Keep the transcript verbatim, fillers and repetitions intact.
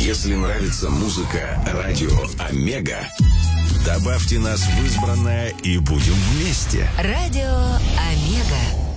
Если нравится музыка «Радио Омега», добавьте нас в избранное и будем вместе. Радио Омега.